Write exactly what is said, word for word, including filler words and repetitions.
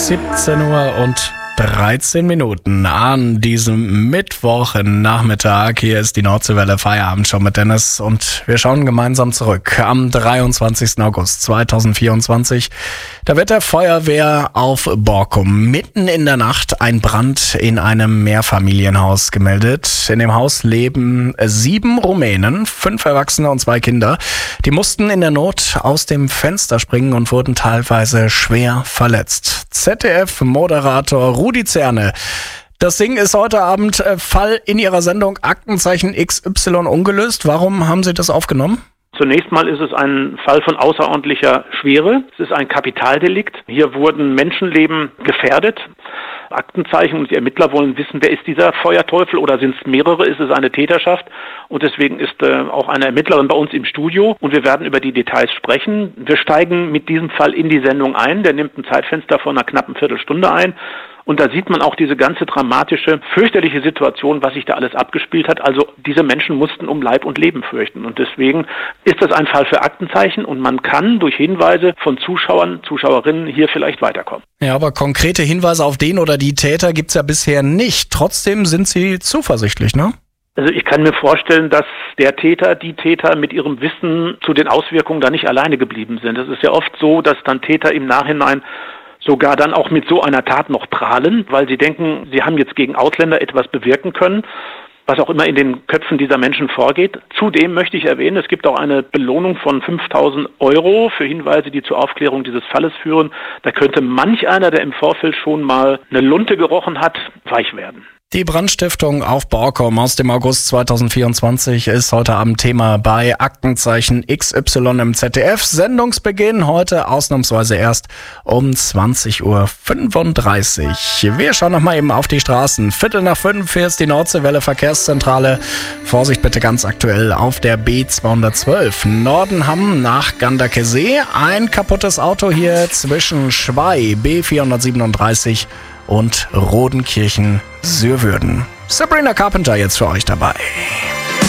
siebzehn Uhr und dreizehn Minuten an diesem Mittwochnachmittag. Hier ist die Nordseewelle Feierabend schon mit Dennis und wir schauen gemeinsam zurück am dreiundzwanzigsten August zweitausendvierundzwanzig. Da wird der Feuerwehr auf Borkum mitten in der Nacht ein Brand in einem Mehrfamilienhaus gemeldet. In dem Haus leben sieben Rumänen, fünf Erwachsene und zwei Kinder. Die mussten in der Not aus dem Fenster springen und wurden teilweise schwer verletzt. Z D F-Moderator Rudi Zerne. Das Ding ist heute Abend Fall in Ihrer Sendung Aktenzeichen X Y ungelöst. Warum haben Sie das aufgenommen? Zunächst mal ist es ein Fall von außerordentlicher Schwere. Es ist ein Kapitaldelikt. Hier wurden Menschenleben gefährdet. Aktenzeichen und die Ermittler wollen wissen, wer ist dieser Feuerteufel oder sind es mehrere, ist es eine Täterschaft? Und deswegen ist äh, auch eine Ermittlerin bei uns im Studio und wir werden über die Details sprechen. Wir steigen mit diesem Fall in die Sendung ein. Der nimmt ein Zeitfenster von einer knappen Viertelstunde ein. Und da sieht man auch diese ganze dramatische, fürchterliche Situation, was sich da alles abgespielt hat. Also diese Menschen mussten um Leib und Leben fürchten. Und deswegen ist das ein Fall für Aktenzeichen und man kann durch Hinweise von Zuschauern, Zuschauerinnen hier vielleicht weiterkommen. Ja, aber konkrete Hinweise auf den oder die Täter gibt's ja bisher nicht. Trotzdem sind Sie zuversichtlich, ne? Also ich kann mir vorstellen, dass der Täter, die Täter mit ihrem Wissen zu den Auswirkungen da nicht alleine geblieben sind. Es ist ja oft so, dass dann Täter im Nachhinein sogar dann auch mit so einer Tat noch prahlen, weil sie denken, sie haben jetzt gegen Ausländer etwas bewirken können, was auch immer in den Köpfen dieser Menschen vorgeht. Zudem möchte ich erwähnen, es gibt auch eine Belohnung von fünftausend Euro für Hinweise, die zur Aufklärung dieses Falles führen. Da könnte manch einer, der im Vorfeld schon mal eine Lunte gerochen hat, weich werden. Die Brandstiftung auf Borkum aus dem August zweitausendvierundzwanzig ist heute Abend Thema bei Aktenzeichen X Y im Z D F. Sendungsbeginn heute ausnahmsweise erst um zwanzig Uhr fünfunddreißig. Wir schauen noch mal eben auf die Straßen. Viertel nach fünf, hier ist die Nordseewelle Verkehrszentrale. Vorsicht bitte ganz aktuell auf der B zweihundertzwölf Nordenham nach Ganderkesee. Ein kaputtes Auto hier zwischen Schwey B vierhundertsiebenunddreißig und Rodenkirchen Sürwürden. Sabrina Carpenter jetzt für euch dabei.